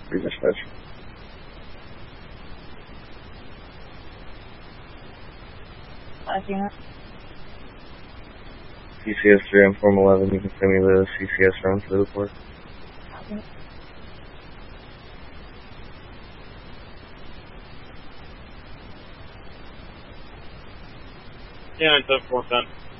Dispatch. CCS 3 on Form 11, you can send me the CCS round to the report. Yeah, 97410.